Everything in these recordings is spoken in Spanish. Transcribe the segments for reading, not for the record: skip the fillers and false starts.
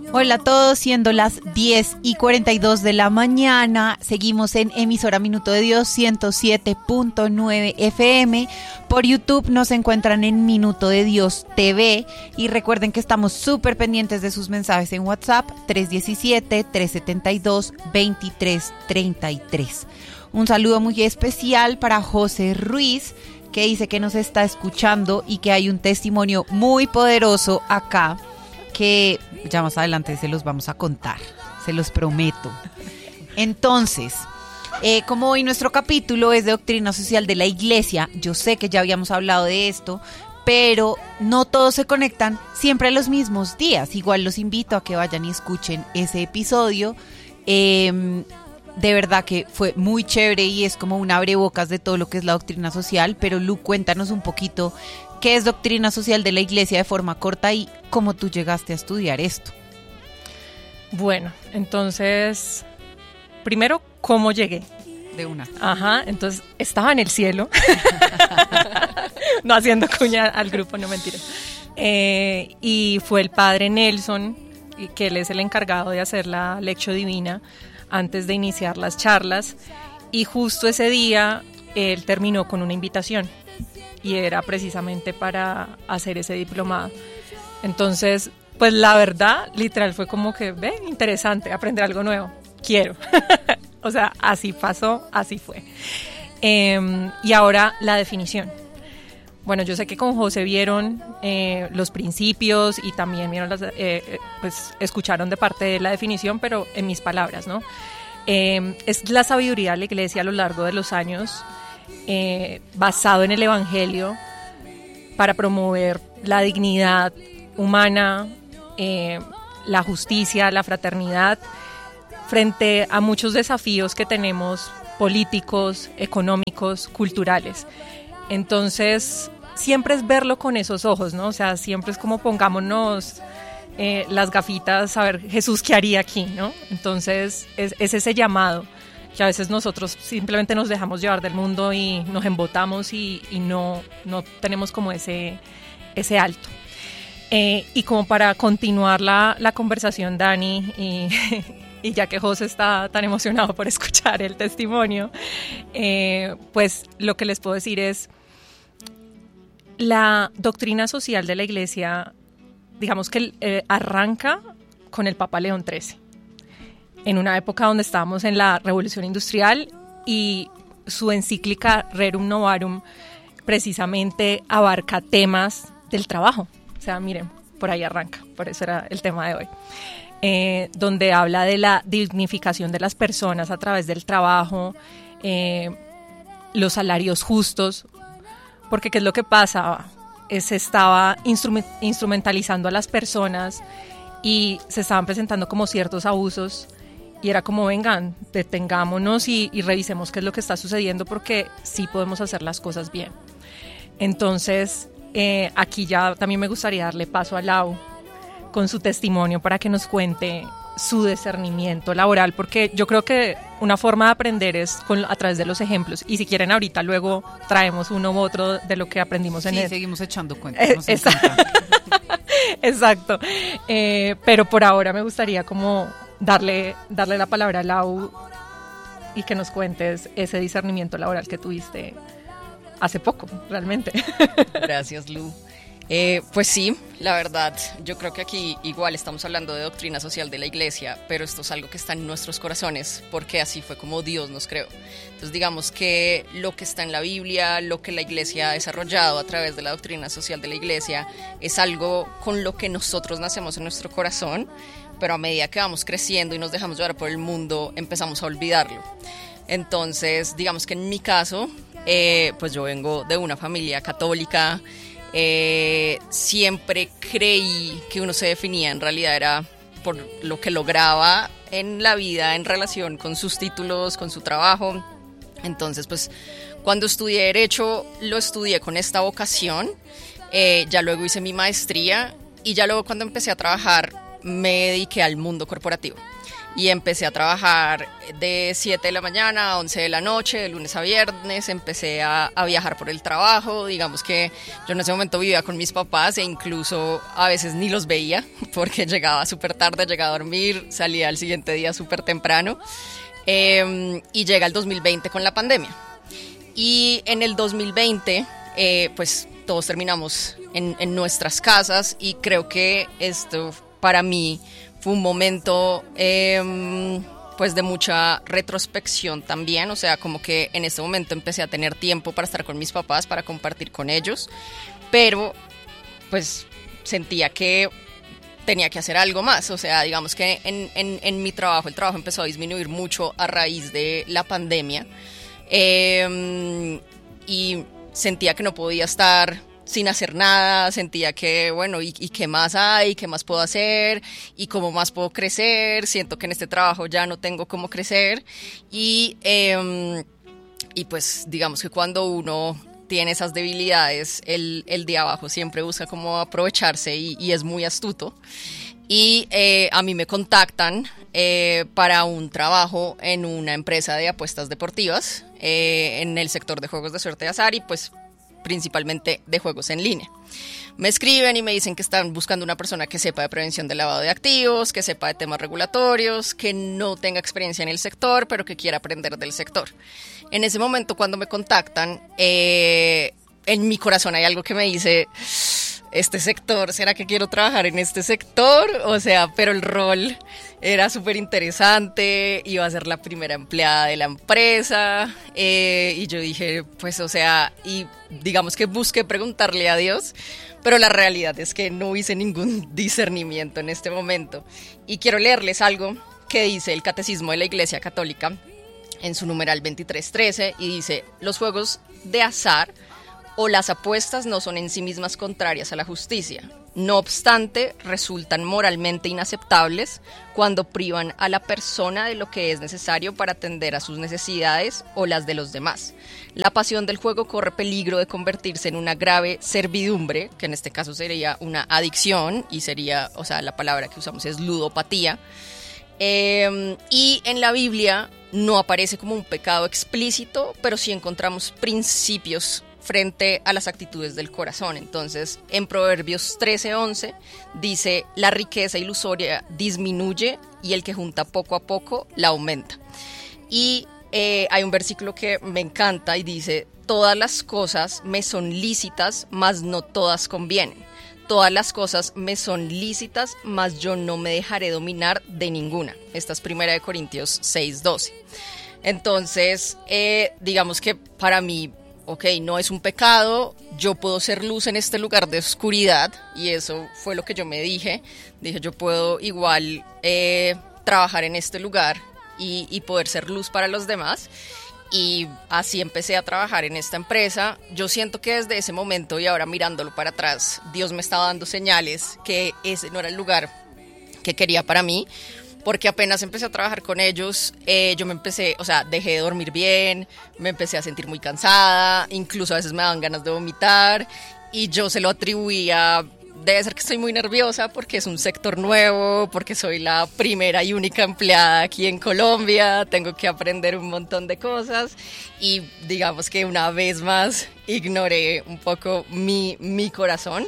Hola a todos, siendo las 10:42 de la mañana, seguimos en emisora Minuto de Dios 107.9 FM. Por YouTube nos encuentran en Minuto de Dios TV y recuerden que estamos súper pendientes de sus mensajes en WhatsApp 317-372-2333. Un saludo muy especial para José Ruiz, que dice que nos está escuchando y que hay un testimonio muy poderoso acá que ya más adelante se los vamos a contar, se los prometo. Entonces, como hoy nuestro capítulo es de doctrina social de la iglesia, yo sé que ya habíamos hablado de esto, pero no todos se conectan siempre a los mismos días. Igual los invito a que vayan y escuchen ese episodio. De verdad que fue muy chévere y es como un abrebocas de todo lo que es la doctrina social. Pero Lu, cuéntanos un poquito qué es doctrina social de la iglesia de forma corta y cómo tú llegaste a estudiar esto. Bueno, entonces, primero, ¿cómo llegué? De una. Ajá, entonces estaba en el cielo, no haciendo cuña al grupo, no mentiras. Y fue el padre Nelson, que él es el encargado de hacer la lección divina antes de iniciar las charlas, y justo ese día él terminó con una invitación y era precisamente para hacer ese diplomado. Entonces, pues la verdad, literal fue como que, interesante, aprender algo nuevo, quiero. O sea, así pasó, así fue. Y ahora la definición. Bueno, yo sé que con José vieron los principios y también vieron pues escucharon de parte de la definición, pero en mis palabras, ¿no? Es la sabiduría de la iglesia a lo largo de los años, basado en el evangelio, para promover la dignidad humana, la justicia, la fraternidad, frente a muchos desafíos que tenemos políticos, económicos, culturales. Entonces, siempre es verlo con esos ojos, ¿no? O sea, siempre es como pongámonos las gafitas a ver Jesús qué haría aquí, ¿no? Entonces, es ese llamado que a veces nosotros simplemente nos dejamos llevar del mundo y nos embotamos y no tenemos como ese alto. Y como para continuar la conversación, Dani, y ya que José está tan emocionado por escuchar el testimonio, pues lo que les puedo decir es, la doctrina social de la iglesia, digamos que arranca con el Papa León XIII, en una época donde estábamos en la Revolución Industrial, y su encíclica Rerum Novarum precisamente abarca temas del trabajo. O sea, miren, por ahí arranca, por eso era el tema de hoy. Donde habla de la dignificación de las personas a través del trabajo, los salarios justos, porque ¿qué es lo que pasaba? Se estaba instrumentalizando a las personas y se estaban presentando como ciertos abusos, y era como, vengan, detengámonos y revisemos qué es lo que está sucediendo, porque sí podemos hacer las cosas bien. Entonces, aquí ya también me gustaría darle paso a Lau con su testimonio para que nos cuente su discernimiento laboral, porque yo creo que una forma de aprender es a través de los ejemplos, y si quieren ahorita luego traemos uno u otro de lo que aprendimos en él. Sí, seguimos echando cuentas. Exacto. Pero por ahora me gustaría como darle la palabra a Lau y que nos cuentes ese discernimiento laboral que tuviste hace poco, realmente. Gracias, Lu. Pues sí, la verdad, yo creo que aquí igual estamos hablando de doctrina social de la iglesia, pero esto es algo que está en nuestros corazones, porque así fue como Dios nos creó. Entonces digamos que lo que está en la Biblia, lo que la iglesia ha desarrollado a través de la doctrina social de la iglesia, es algo con lo que nosotros nacemos en nuestro corazón, pero a medida que vamos creciendo y nos dejamos llevar por el mundo, empezamos a olvidarlo. Entonces digamos que en mi caso, pues yo vengo de una familia católica. Siempre creí que uno se definía, en realidad era por lo que lograba en la vida en relación con sus títulos, con su trabajo. Entonces pues cuando estudié Derecho lo estudié con esta vocación, ya luego hice mi maestría y ya luego cuando empecé a trabajar me dediqué al mundo corporativo. y empecé a trabajar de 7 de la mañana a 11 de la noche, de lunes a viernes. Empecé a viajar por el trabajo. Digamos que yo en ese momento vivía con mis papás e incluso a veces ni los veía porque llegaba súper tarde, llegaba a dormir, salía al siguiente día súper temprano. Y llega el 2020 con la pandemia. Y en el 2020, pues todos terminamos en nuestras casas, y creo que esto para mí fue un momento pues de mucha retrospección también. O sea, como que en este momento empecé a tener tiempo para estar con mis papás, para compartir con ellos, pero pues sentía que tenía que hacer algo más. O sea, digamos que en mi trabajo, el trabajo empezó a disminuir mucho a raíz de la pandemia, y sentía que no podía estar sin hacer nada. Sentía que, bueno, ¿y qué más hay? ¿Qué más puedo hacer? ¿Y cómo más puedo crecer? Siento que en este trabajo ya no tengo cómo crecer, y pues digamos que cuando uno tiene esas debilidades, el de abajo siempre busca cómo aprovecharse, y es muy astuto. Y a mí me contactan para un trabajo en una empresa de apuestas deportivas, en el sector de juegos de suerte y azar, y pues principalmente de juegos en línea. Me escriben y me dicen que están buscando una persona que sepa de prevención de lavado de activos, que sepa de temas regulatorios, que no tenga experiencia en el sector, pero que quiera aprender del sector. En ese momento, cuando me contactan, en mi corazón hay algo que me dice: este sector, ¿será que quiero trabajar en este sector? O sea, pero el rol era súper interesante, iba a ser la primera empleada de la empresa, y yo dije, pues, o sea, y digamos que busqué preguntarle a Dios, pero la realidad es que no hice ningún discernimiento en este momento. Y quiero leerles algo que dice el Catecismo de la Iglesia Católica en su numeral 2313, y dice: los juegos de azar o las apuestas no son en sí mismas contrarias a la justicia. No obstante, resultan moralmente inaceptables cuando privan a la persona de lo que es necesario para atender a sus necesidades o las de los demás. La pasión del juego corre peligro de convertirse en una grave servidumbre, que en este caso sería una adicción, y sería, o sea, la palabra que usamos es ludopatía. Y en la Biblia no aparece como un pecado explícito, pero sí encontramos principios frente a las actitudes del corazón. Entonces, en Proverbios 13:11 dice: la riqueza ilusoria disminuye y el que junta poco a poco la aumenta. Y hay un versículo que me encanta y dice: todas las cosas me son lícitas, mas no todas convienen. Todas las cosas me son lícitas, mas yo no me dejaré dominar de ninguna. Esta es 1 Corintios 6:12. Entonces, digamos que para mí, ok, no es un pecado, yo puedo ser luz en este lugar de oscuridad, y eso fue lo que yo me dije. Dije, yo puedo igual trabajar en este lugar y poder ser luz para los demás. Y así empecé a trabajar en esta empresa. Yo siento que desde ese momento, y ahora mirándolo para atrás, Dios me estaba dando señales que ese no era el lugar que quería para mí. Porque apenas empecé a trabajar con ellos, yo me empecé, o sea, dejé de dormir bien, me empecé a sentir muy cansada, incluso a veces me daban ganas de vomitar, y yo se lo atribuía: debe ser que estoy muy nerviosa porque es un sector nuevo, porque soy la primera y única empleada aquí en Colombia, tengo que aprender un montón de cosas, y digamos que una vez más ignoré un poco mi corazón,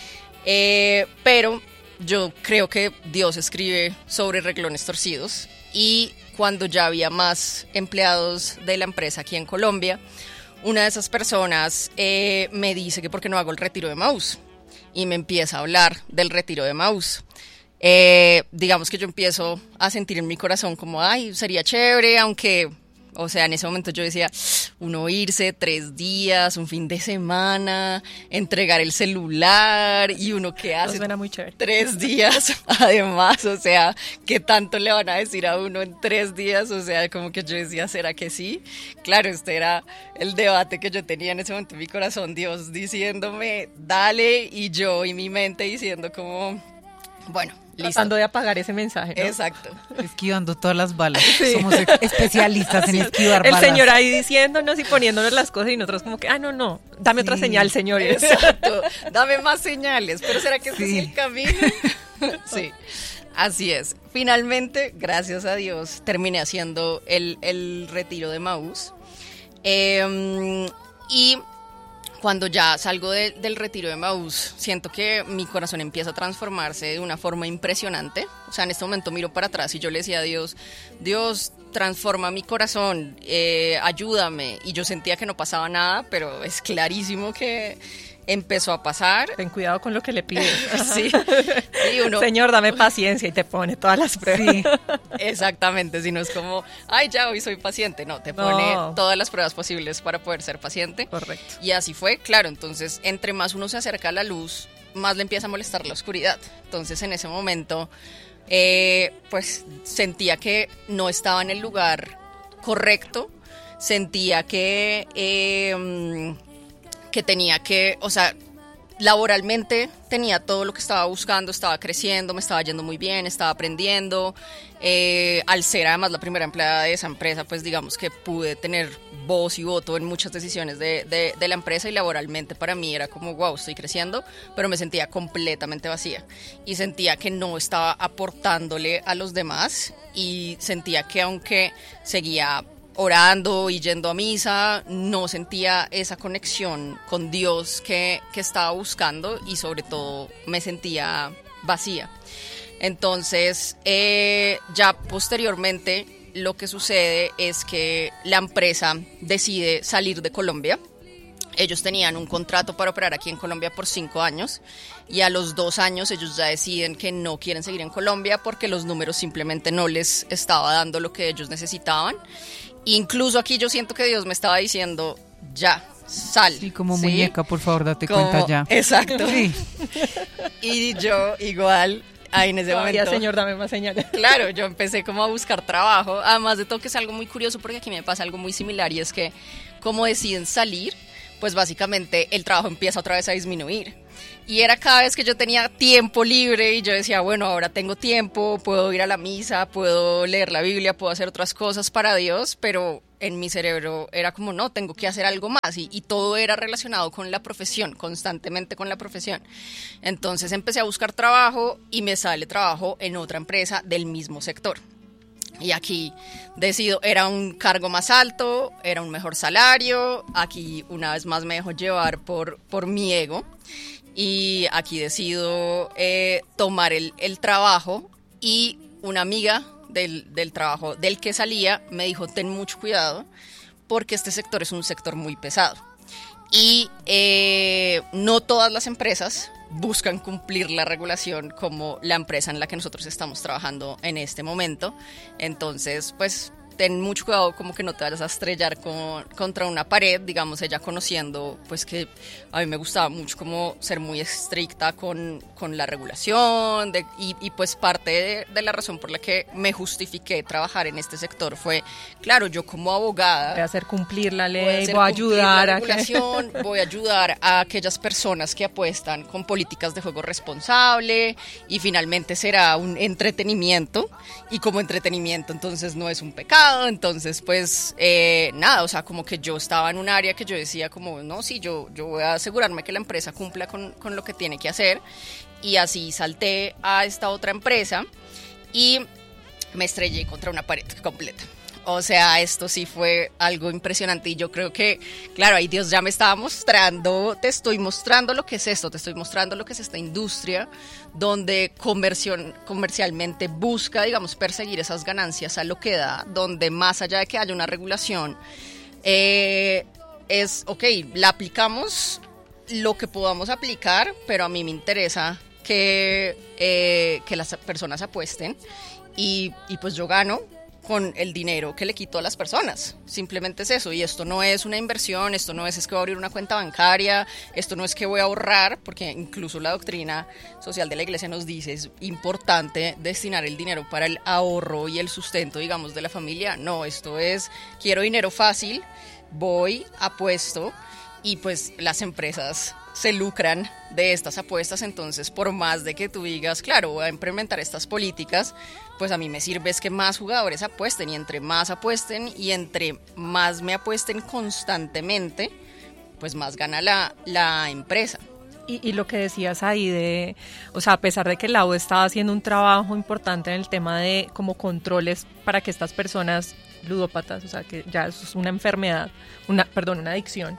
pero yo creo que Dios escribe sobre renglones torcidos, y cuando ya había más empleados de la empresa aquí en Colombia, una de esas personas me dice que por qué no hago el retiro de Emaús, y me empieza a hablar del retiro de Emaús. Digamos que yo empiezo a sentir en mi corazón como, ay, sería chévere, aunque, o sea, en ese momento yo decía, uno irse 3 días, un fin de semana, entregar el celular, y uno que hace suena muy chévere. 3 días, además, o sea, ¿qué tanto le van a decir a uno en 3 días? O sea, como que yo decía, ¿será que sí? Claro, este era el debate que yo tenía en ese momento en mi corazón, Dios diciéndome, dale, y yo y mi mente diciendo como, bueno, listo. Tratando de apagar ese mensaje, ¿no? Exacto. Esquivando todas las balas. Sí. Somos especialistas en esquivar balas. El Señor ahí diciéndonos y poniéndonos las cosas, y nosotros como que, no, dame otra señal, Señor. Exacto, dame más señales, pero ¿será que este es el camino? Sí. Así es. Finalmente, gracias a Dios, terminé haciendo el retiro de Maús. Y cuando ya salgo del retiro de Maús, siento que mi corazón empieza a transformarse de una forma impresionante. O sea, en este momento miro para atrás y yo le decía a Dios, Dios, transforma mi corazón, ayúdame. Y yo sentía que no pasaba nada, pero es clarísimo que empezó a pasar. Ten cuidado con lo que le pides. Sí, sí, uno... Señor, dame paciencia, y te pone todas las pruebas. Sí. Exactamente, si no es como, ay, ya hoy soy paciente. No, te pone todas las pruebas posibles para poder ser paciente. Correcto. Y así fue, claro. Entonces, entre más uno se acerca a la luz, más le empieza a molestar la oscuridad. Entonces, en ese momento, pues sentía que no estaba en el lugar correcto. Sentía que tenía que, o sea, laboralmente tenía todo lo que estaba buscando, estaba creciendo, me estaba yendo muy bien, estaba aprendiendo. Al ser además la primera empleada de esa empresa, pues digamos que pude tener voz y voto en muchas decisiones de la empresa, y laboralmente para mí era como, wow, estoy creciendo, pero me sentía completamente vacía y sentía que no estaba aportándole a los demás, y sentía que aunque seguía orando y yendo a misa, no sentía esa conexión con Dios que estaba buscando, y sobre todo me sentía vacía. Entonces, ya posteriormente lo que sucede es que la empresa decide salir de Colombia. Ellos tenían un contrato para operar aquí en Colombia por 5 años, y a los 2 años ellos ya deciden que no quieren seguir en Colombia porque los números simplemente no les estaba dando lo que ellos necesitaban. Incluso aquí yo siento que Dios me estaba diciendo, ya, sal. Sí, como ¿sí? muñeca, por favor, date Como, cuenta ya. Exacto. Sí. Y yo igual, ahí en ese Todavía, momento... Señor, dame más señales. Claro, yo empecé como a buscar trabajo. Además de todo, que es algo muy curioso porque aquí me pasa algo muy similar, y es que como deciden salir, pues básicamente el trabajo empieza otra vez a disminuir. Y era cada vez que yo tenía tiempo libre y yo decía, bueno, ahora tengo tiempo, puedo ir a la misa, puedo leer la Biblia, puedo hacer otras cosas para Dios, pero en mi cerebro era como, no, tengo que hacer algo más, y todo era relacionado con la profesión, constantemente con la profesión. Entonces empecé a buscar trabajo y me sale trabajo en otra empresa del mismo sector. Y aquí decido, era un cargo más alto, era un mejor salario, aquí una vez más me dejo llevar por mi ego. Y aquí decido tomar el trabajo, y una amiga del trabajo del que salía me dijo, ten mucho cuidado porque este sector es un sector muy pesado, y no todas las empresas buscan cumplir la regulación como la empresa en la que nosotros estamos trabajando en este momento. Entonces, pues ten mucho cuidado, como que no te vayas a estrellar contra una pared. Digamos, ella conociendo pues que a mí me gustaba mucho como ser muy estricta con la regulación, y pues parte de la razón por la que me justifiqué trabajar en este sector fue, claro, yo como abogada Voy a hacer cumplir la voy a ley, hacer voy a cumplir ayudar la a que... regulación, voy a ayudar a aquellas personas que apuestan con políticas de juego responsable, y finalmente será un entretenimiento, y como entretenimiento entonces no es un pecado. Entonces pues nada, o sea, como que yo estaba en un área que yo decía como, no, sí, yo voy a asegurarme que la empresa cumpla con lo que tiene que hacer, y así salté a esta otra empresa y me estrellé contra una pared completa. O sea, esto sí fue algo impresionante, y yo creo que, claro, ahí Dios ya me estaba mostrando, te estoy mostrando lo que es esto, te estoy mostrando lo que es esta industria donde comercialmente busca, digamos, perseguir esas ganancias a lo que da, donde más allá de que haya una regulación, es, ok, la aplicamos lo que podamos aplicar, pero a mí me interesa que las personas apuesten, y pues yo gano con el dinero que le quito a las personas. Simplemente es eso, y esto no es una inversión, esto no es que voy a abrir una cuenta bancaria, esto no es que voy a ahorrar, porque incluso la doctrina social de la iglesia nos dice es importante destinar el dinero para el ahorro y el sustento, digamos, de la familia. No, esto es, quiero dinero fácil, voy, apuesto, y pues las empresas se lucran de estas apuestas. Entonces, por más de que tú digas, claro, voy a implementar estas políticas, pues a mí me sirve es que más jugadores apuesten, y entre más apuesten y entre más me apuesten constantemente, pues más gana la empresa. Y lo que decías ahí de, o sea, a pesar de que la U estaba haciendo un trabajo importante en el tema de como controles para que estas personas ludópatas, o sea, que ya eso es una enfermedad, una adicción,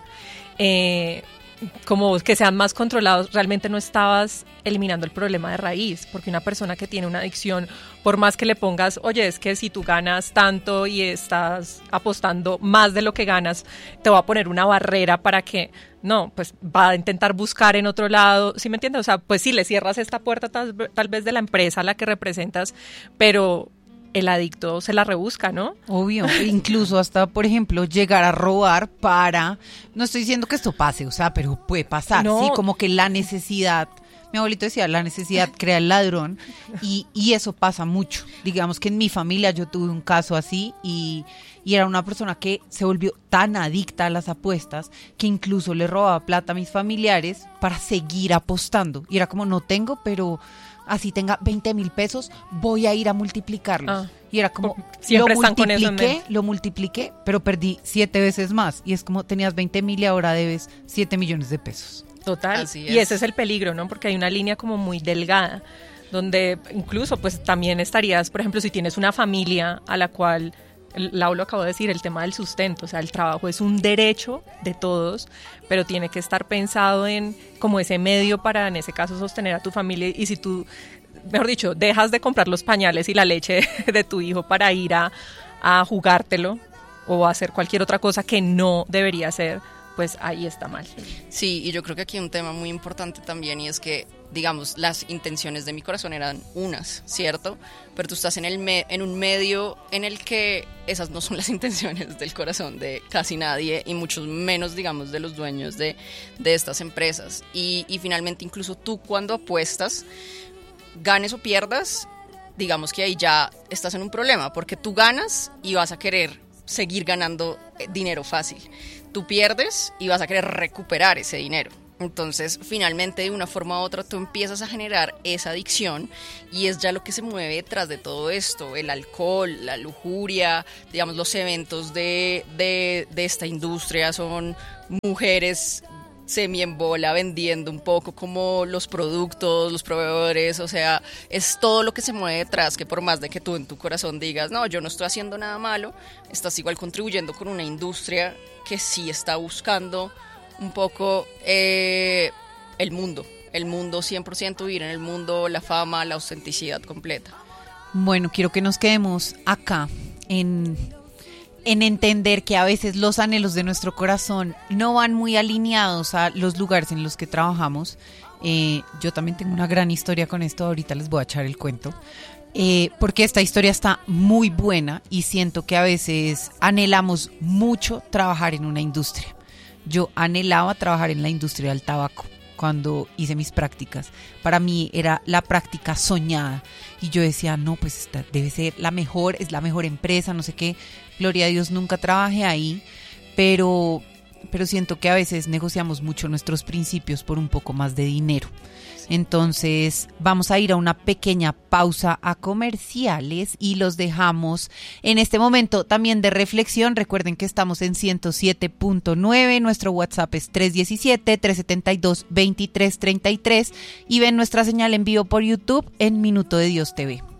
como que sean más controlados, realmente no estabas eliminando el problema de raíz, porque una persona que tiene una adicción, por más que le pongas, oye, es que si tú ganas tanto y estás apostando más de lo que ganas, te va a poner una barrera para que, no, pues va a intentar buscar en otro lado, ¿sí me entiendes? O sea, pues sí, le cierras esta puerta tal vez de la empresa a la que representas, pero el adicto se la rebusca, ¿no? Obvio, incluso hasta, por ejemplo, llegar a robar para, no estoy diciendo que esto pase, o sea, pero puede pasar, No. sí, como que la necesidad, mi abuelito decía, la necesidad crea el ladrón, y eso pasa mucho. Digamos que en mi familia yo tuve un caso así, y era una persona que se volvió tan adicta a las apuestas que incluso le robaba plata a mis familiares para seguir apostando, y era como, no tengo, pero así tenga 20,000 pesos, voy a ir a multiplicarlos. Y era como, siempre están con eso en mente. Lo multipliqué, pero perdí 7 veces más. Y es como, tenías 20,000 y ahora debes 7 millones de pesos. Total, Así es. y ese es el peligro, ¿no? Porque hay una línea como muy delgada, donde incluso pues también estarías, por ejemplo, si tienes una familia a la cual, Lau lo acabo de decir, el tema del sustento, o sea, el trabajo es un derecho de todos, pero tiene que estar pensado en como ese medio para, en ese caso, sostener a tu familia. Y si tú, mejor dicho, dejas de comprar los pañales y la leche de tu hijo para ir a jugártelo o a hacer cualquier otra cosa que no debería hacer, pues ahí está mal. Sí, y yo creo que aquí hay un tema muy importante también, y es que, digamos, las intenciones de mi corazón eran unas, ¿cierto? Pero tú estás en un medio en el que esas no son las intenciones del corazón de casi nadie, y mucho menos, digamos, de los dueños de estas empresas. Y finalmente, incluso tú cuando apuestas, ganes o pierdas, digamos que ahí ya estás en un problema, porque tú ganas y vas a querer seguir ganando dinero fácil. Tú pierdes y vas a querer recuperar ese dinero. Entonces, finalmente, de una forma u otra, tú empiezas a generar esa adicción, y es ya lo que se mueve detrás de todo esto: el alcohol, la lujuria, digamos, los eventos de esta industria son mujeres semi en bola vendiendo un poco como los productos, los proveedores, o sea, es todo lo que se mueve detrás, que por más de que tú en tu corazón digas, no, yo no estoy haciendo nada malo, estás igual contribuyendo con una industria que sí está buscando un poco el mundo 100%, vivir en el mundo, la fama, la autenticidad completa. Bueno, quiero que nos quedemos acá en entender que a veces los anhelos de nuestro corazón no van muy alineados a los lugares en los que trabajamos. Yo también tengo una gran historia con esto, ahorita les voy a echar el cuento, porque esta historia está muy buena y siento que a veces anhelamos mucho trabajar en una industria. Yo anhelaba trabajar en la industria del tabaco cuando hice mis prácticas. Para mí era la práctica soñada y yo decía, no, pues esta debe ser la mejor, es la mejor empresa, no sé qué. Gloria a Dios, nunca trabajé ahí, pero siento que a veces negociamos mucho nuestros principios por un poco más de dinero. Entonces vamos a ir a una pequeña pausa a comerciales y los dejamos en este momento también de reflexión. Recuerden que estamos en 107.9, nuestro WhatsApp es 317-372-2333 y ven nuestra señal en vivo por YouTube en Minuto de Dios TV.